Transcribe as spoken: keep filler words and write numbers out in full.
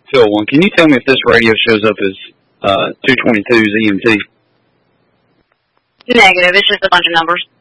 fill one. Can you tell me if this radio shows up as uh, two twenty-two's E M T? Negative. It's just a bunch of numbers.